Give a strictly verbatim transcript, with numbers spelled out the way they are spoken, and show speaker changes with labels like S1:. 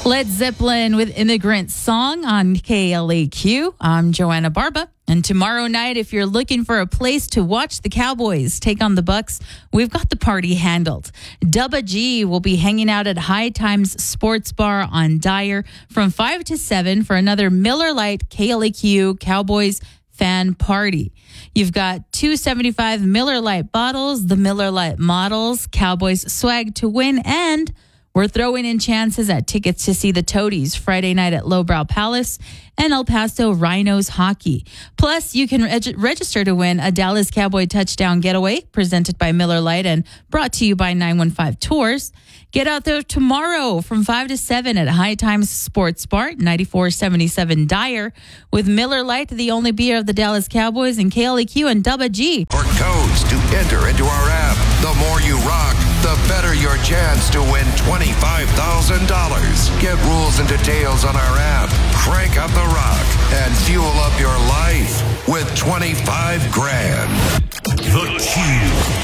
S1: Led Zeppelin with Immigrant Song on K L A Q. I'm Joanna Barba. And tomorrow night, if you're looking for a place to watch the Cowboys take on the Bucks, we've got the party handled. Dubba G will be hanging out at High Times Sports Bar on Dyer from five to seven for another Miller Lite K L A Q Cowboys fan party. You've got two seventy-five Miller Lite bottles, the Miller Lite models, Cowboys swag to win, and we're throwing in chances at tickets to see the Toadies Friday night at Lowbrow Palace and El Paso Rhinos hockey. Plus, you can reg- register to win a Dallas Cowboy touchdown getaway presented by Miller Lite and brought to you by nine one five Tours. Get out there tomorrow from five to seven at High Times Sports Bar, ninety-four seventy-seven Dyer, with Miller Lite, the only beer of the Dallas Cowboys, and K L A Q and Dubba G.
S2: For codes to enter into our app. The more you rock, the better your chance to win twenty-five thousand dollars. Get rules and details on our app. Crank up the rock and fuel up your life with twenty-five grand.
S3: The Q.